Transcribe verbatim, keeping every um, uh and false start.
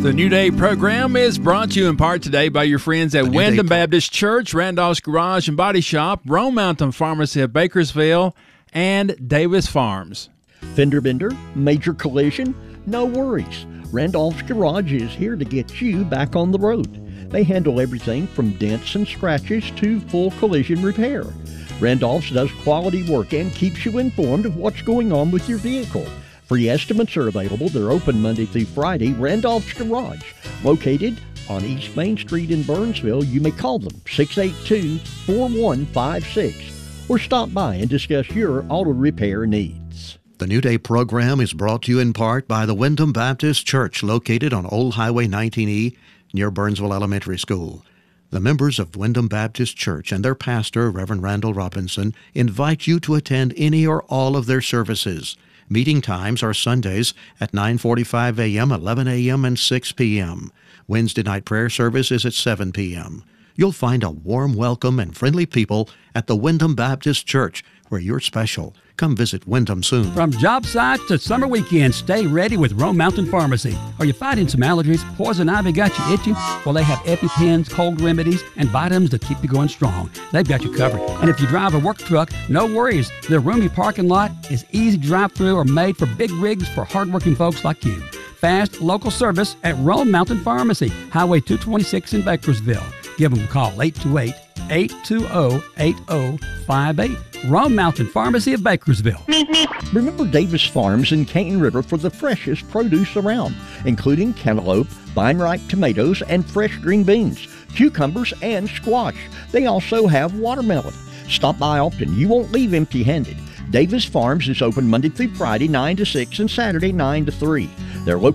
The New Day program is brought to you in part today by your friends at Wyndham Baptist Church, Randolph's Garage and Body Shop, Rome Mountain Pharmacy of Bakersville, and Davis Farms. Fender bender, major collision, no worries. Randolph's Garage is here to get you back on the road. They handle everything from dents and scratches to full collision repair. Randolph's does quality work and keeps you informed of what's going on with your vehicle. Free estimates are available. They're open Monday through Friday. Randolph's Garage, located on East Main Street in Burnsville. You may call them six eight two, four one five six or stop by and discuss your auto repair needs. The New Day program is brought to you in part by the Wyndham Baptist Church, located on Old Highway nineteen E near Burnsville Elementary School. The members of Wyndham Baptist Church and their pastor, Reverend Randall Robinson, invite you to attend any or all of their services. Meeting times are Sundays at nine forty-five a.m., eleven a.m., and six p.m. Wednesday night prayer service is at seven p.m. You'll find a warm welcome and friendly people at the Wyndham Baptist Church, where you're special. Come visit Wyndham soon. From job sites to summer weekends, stay ready with Rome Mountain Pharmacy. Are you fighting some allergies? Poison ivy got you itching? Well, they have EpiPens, cold remedies, and vitamins to keep you going strong. They've got you covered. And if you drive a work truck, no worries. Their roomy parking lot is easy to drive through or made for big rigs for hardworking folks like you. Fast, local service at Rome Mountain Pharmacy, Highway two twenty-six in Bakersville. Give them a call, eight two eight, eight two zero, eight zero five eight. Rome Mountain Pharmacy of Bakersville. Remember Davis Farms in Cane River for the freshest produce around, including cantaloupe, vine-ripe tomatoes, and fresh green beans, cucumbers, and squash. They also have watermelon. Stop by often. You won't leave empty-handed. Davis Farms is open Monday through Friday, nine to six, and Saturday, nine to three. They're located